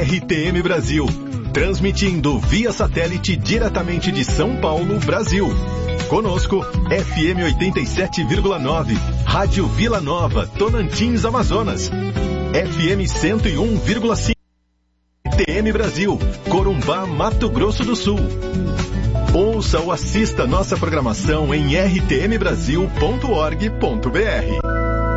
RTM Brasil, transmitindo via satélite diretamente de São Paulo, Brasil. Conosco, FM 87,9, Rádio Vila Nova, Tonantins, Amazonas. FM 101,5, RTM Brasil, Corumbá, Mato Grosso do Sul. Ouça ou assista nossa programação em rtmbrasil.org.br.